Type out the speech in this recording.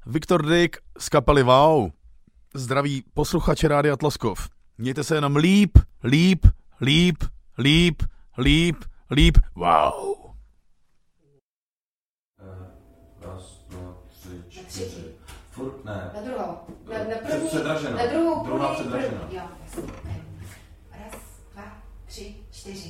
Viktor Dyk z kapely Wow. Zdraví posluchače Rádia Tloskov. Mějte se jenom líp, líp, líp, líp, líp, líp. Wow. Raz, dva, tři, čtyři. Furt ne. Na druhou. Na první. Předražena. Na druhou. Druhá předražena. Jo, jasně. Raz, dva, tři, čtyři.